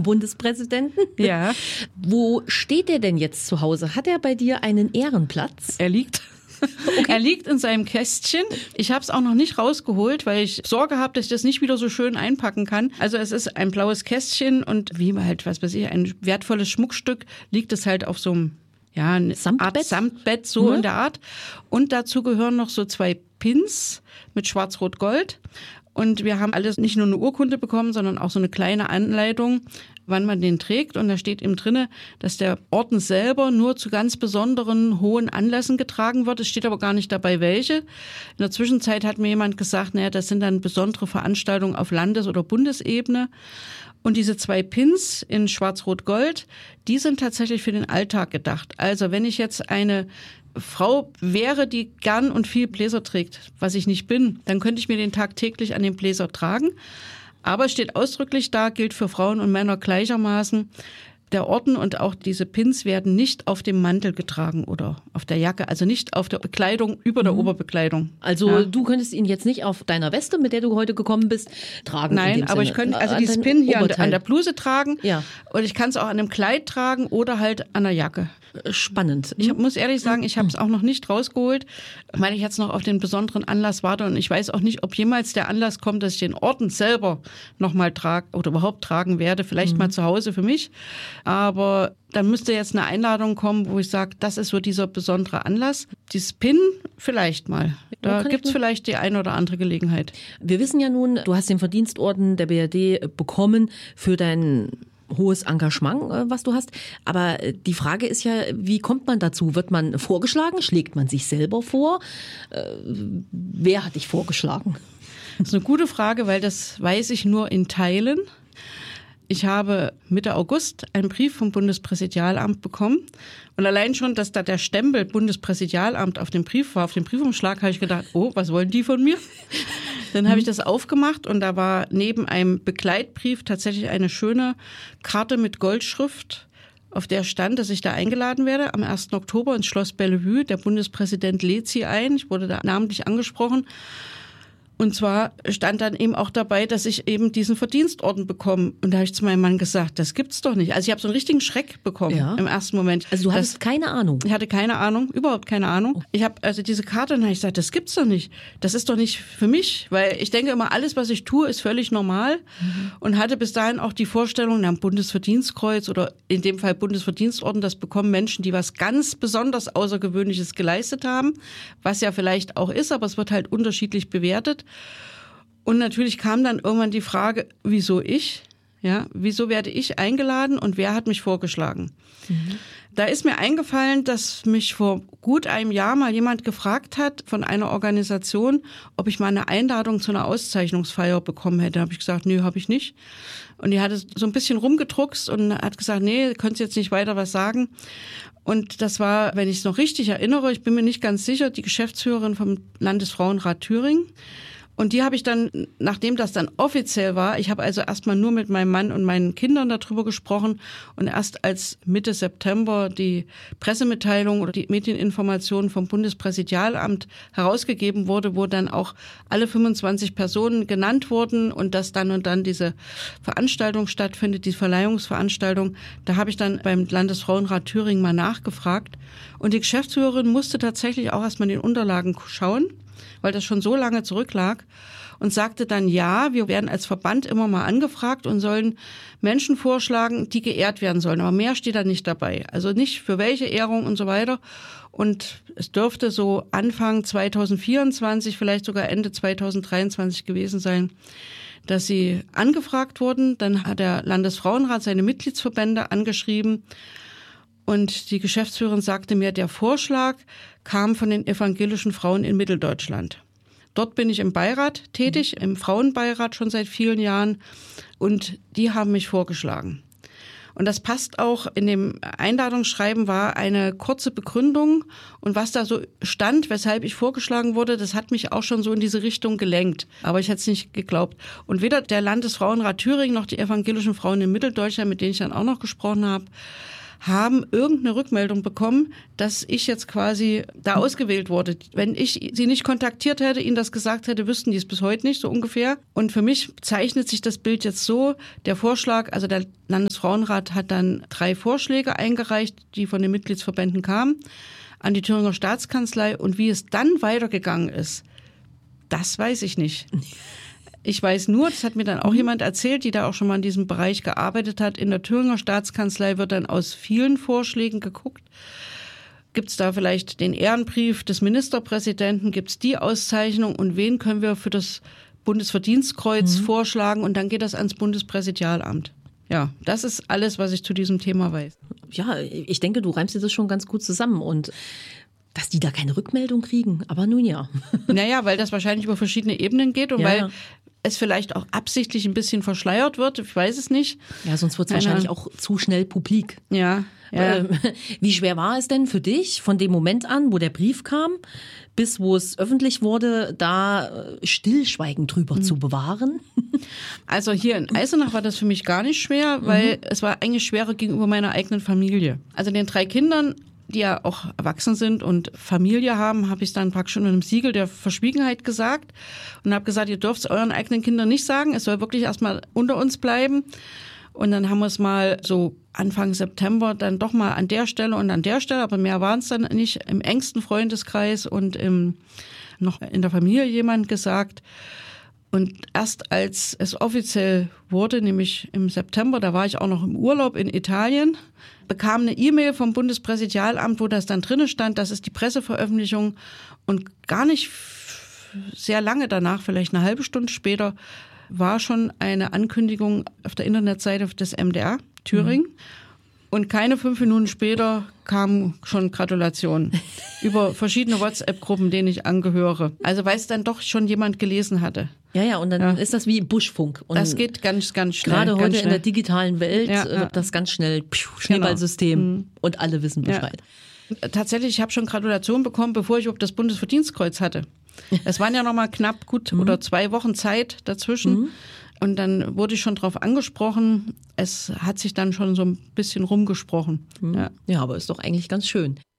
vom Bundespräsidenten. Ja. Wo steht er denn jetzt zu Hause? Hat er bei dir einen Ehrenplatz? Er liegt. Okay. Er liegt in seinem Kästchen. Ich habe es auch noch nicht rausgeholt, weil ich Sorge habe, dass ich das nicht wieder so schön einpacken kann. Also es ist ein blaues Kästchen und wie halt, was weiß ich, ein wertvolles Schmuckstück liegt es halt auf so einem eine Art Samtbett, so in der Art. Und dazu gehören noch so 2 Pins mit Schwarz-Rot-Gold. Und wir haben alles nicht nur eine Urkunde bekommen, sondern auch so eine kleine Anleitung, wann man den trägt. Und da steht eben drinne, dass der Orden selber nur zu ganz besonderen hohen Anlässen getragen wird. Es steht aber gar nicht dabei, welche. In der Zwischenzeit hat mir jemand gesagt, das sind dann besondere Veranstaltungen auf Landes- oder Bundesebene. Und diese 2 Pins in Schwarz-Rot-Gold, die sind tatsächlich für den Alltag gedacht. Also wenn ich jetzt eine Frau wäre, die gern und viel Bläser trägt, was ich nicht bin, dann könnte ich mir den tagtäglich an den Bläser tragen. Aber es steht ausdrücklich da, gilt für Frauen und Männer gleichermaßen. Der Orden und auch diese Pins werden nicht auf dem Mantel getragen oder auf der Jacke, also nicht auf der Bekleidung über der Oberbekleidung. Also du könntest ihn jetzt nicht auf deiner Weste, mit der du heute gekommen bist, tragen. Nein, aber ich könnte also dieses Pin hier an der Bluse tragen. Ja. Und ich kann es auch an einem Kleid tragen oder halt an der Jacke. Spannend. Ich muss ehrlich sagen, ich habe es auch noch nicht rausgeholt, weil ich jetzt noch auf den besonderen Anlass warte und ich weiß auch nicht, ob jemals der Anlass kommt, dass ich den Orden selber nochmal trage oder überhaupt tragen werde, vielleicht mal zu Hause für mich. Aber dann müsste jetzt eine Einladung kommen, wo ich sage, das ist so dieser besondere Anlass. Dieses Pin vielleicht mal. Da gibt es vielleicht die eine oder andere Gelegenheit. Wir wissen ja nun, du hast den Verdienstorden der BRD bekommen für dein hohes Engagement, was du hast. Aber die Frage ist ja, wie kommt man dazu? Wird man vorgeschlagen? Schlägt man sich selber vor? Wer hat dich vorgeschlagen? Das ist eine gute Frage, weil das weiß ich nur in Teilen. Ich habe Mitte August einen Brief vom Bundespräsidialamt bekommen. Und allein schon, dass da der Stempel Bundespräsidialamt auf dem Brief war, auf dem Briefumschlag, habe ich gedacht, oh, was wollen die von mir? Dann habe ich das aufgemacht und da war neben einem Begleitbrief tatsächlich eine schöne Karte mit Goldschrift, auf der stand, dass ich da eingeladen werde am 1. Oktober ins Schloss Bellevue. Der Bundespräsident lädt sie ein. Ich wurde da namentlich angesprochen. Und zwar stand dann eben auch dabei, dass ich eben diesen Verdienstorden bekomme. Und da habe ich zu meinem Mann gesagt, das gibt's doch nicht. Also ich habe so einen richtigen Schreck bekommen im ersten Moment. Also du hattest keine Ahnung? Ich hatte keine Ahnung, überhaupt keine Ahnung. Ich habe also diese Karte, und habe ich gesagt, das gibt's doch nicht. Das ist doch nicht für mich, weil ich denke immer, alles, was ich tue, ist völlig normal. Und hatte bis dahin auch die Vorstellung, am Bundesverdienstkreuz oder in dem Fall Bundesverdienstorden, das bekommen Menschen, die was ganz besonders Außergewöhnliches geleistet haben, was ja vielleicht auch ist, aber es wird halt unterschiedlich bewertet. Und natürlich kam dann irgendwann die Frage, wieso ich? Ja, wieso werde ich eingeladen und wer hat mich vorgeschlagen? Da ist mir eingefallen, dass mich vor gut einem Jahr mal jemand gefragt hat von einer Organisation, ob ich mal eine Einladung zu einer Auszeichnungsfeier bekommen hätte. Da habe ich gesagt, nö, habe ich nicht. Und die hatte so ein bisschen rumgedruckst und hat gesagt, nee, könntest jetzt nicht weiter was sagen. Und das war, wenn ich es noch richtig erinnere, ich bin mir nicht ganz sicher, die Geschäftsführerin vom Landesfrauenrat Thüringen. Und die habe ich dann, nachdem das dann offiziell war, ich habe also erstmal nur mit meinem Mann und meinen Kindern darüber gesprochen und erst als Mitte September die Pressemitteilung oder die Medieninformation vom Bundespräsidialamt herausgegeben wurde, wo dann auch alle 25 Personen genannt wurden und dass dann und dann diese Veranstaltung stattfindet, die Verleihungsveranstaltung, da habe ich dann beim Landesfrauenrat Thüringen mal nachgefragt und die Geschäftsführerin musste tatsächlich auch erstmal in den Unterlagen schauen, weil das schon so lange zurücklag und sagte dann, ja, wir werden als Verband immer mal angefragt und sollen Menschen vorschlagen, die geehrt werden sollen. Aber mehr steht da nicht dabei. Also nicht für welche Ehrung und so weiter. Und es dürfte so Anfang 2024, vielleicht sogar Ende 2023 gewesen sein, dass sie angefragt wurden. Dann hat der Landesfrauenrat seine Mitgliedsverbände angeschrieben. Und die Geschäftsführerin sagte mir, der Vorschlag kam von den evangelischen Frauen in Mitteldeutschland. Dort bin ich im Beirat tätig, im Frauenbeirat schon seit vielen Jahren. Und die haben mich vorgeschlagen. Und das passt auch, in dem Einladungsschreiben war eine kurze Begründung. Und was da so stand, weshalb ich vorgeschlagen wurde, das hat mich auch schon so in diese Richtung gelenkt. Aber ich hätte es nicht geglaubt. Und weder der Landesfrauenrat Thüringen noch die evangelischen Frauen in Mitteldeutschland, mit denen ich dann auch noch gesprochen habe, haben irgendeine Rückmeldung bekommen, dass ich jetzt quasi da ausgewählt wurde. Wenn ich sie nicht kontaktiert hätte, ihnen das gesagt hätte, wüssten die es bis heute nicht, so ungefähr. Und für mich zeichnet sich das Bild jetzt so, der Vorschlag, also der Landesfrauenrat hat dann 3 Vorschläge eingereicht, die von den Mitgliedsverbänden kamen, an die Thüringer Staatskanzlei. Und wie es dann weitergegangen ist, das weiß ich nicht. Ich weiß nur, das hat mir dann auch jemand erzählt, die da auch schon mal in diesem Bereich gearbeitet hat, in der Thüringer Staatskanzlei wird dann aus vielen Vorschlägen geguckt. Gibt es da vielleicht den Ehrenbrief des Ministerpräsidenten, gibt es die Auszeichnung und wen können wir für das Bundesverdienstkreuz vorschlagen und dann geht das ans Bundespräsidialamt. Ja, das ist alles, was ich zu diesem Thema weiß. Ja, ich denke, du reimst dir das schon ganz gut zusammen und dass die da keine Rückmeldung kriegen, aber nun ja. Naja, weil das wahrscheinlich über verschiedene Ebenen geht und weil es vielleicht auch absichtlich ein bisschen verschleiert wird, ich weiß es nicht. Ja, sonst wird es wahrscheinlich auch zu schnell publik. Ja. Wie schwer war es denn für dich, von dem Moment an, wo der Brief kam, bis wo es öffentlich wurde, da Stillschweigen drüber zu bewahren? Also hier in Eisenach war das für mich gar nicht schwer, weil es war eigentlich schwerer gegenüber meiner eigenen Familie. Also den 3 Kindern, die ja auch erwachsen sind und Familie haben, habe ich es dann praktisch unter einem Siegel der Verschwiegenheit gesagt und habe gesagt, ihr dürft es euren eigenen Kindern nicht sagen, es soll wirklich erstmal unter uns bleiben. Und dann haben wir es mal so Anfang September dann doch mal an der Stelle und an der Stelle, aber mehr waren es dann nicht, im engsten Freundeskreis und noch in der Familie jemand gesagt. Und erst als es offiziell wurde, nämlich im September, da war ich auch noch im Urlaub in Italien, bekam eine E-Mail vom Bundespräsidialamt, wo das dann drinne stand, das ist die Presseveröffentlichung. Und gar nicht sehr lange danach, vielleicht eine halbe Stunde später, war schon eine Ankündigung auf der Internetseite des MDR Thüringen. Und keine 5 Minuten später kamen schon Gratulationen über verschiedene WhatsApp-Gruppen, denen ich angehöre. Also weil es dann doch schon jemand gelesen hatte. Ja, und dann ist das wie Buschfunk. Und das geht ganz, ganz schnell. Gerade heute in der digitalen Welt wird das ganz schnell Schneeballsystem und alle wissen Bescheid. Ja. Tatsächlich, ich habe schon Gratulationen bekommen, bevor ich überhaupt das Bundesverdienstkreuz hatte. Es waren ja noch mal knapp oder 2 Wochen Zeit dazwischen. Und dann wurde ich schon drauf angesprochen. Es hat sich dann schon so ein bisschen rumgesprochen. Ja, aber ist doch eigentlich ganz schön.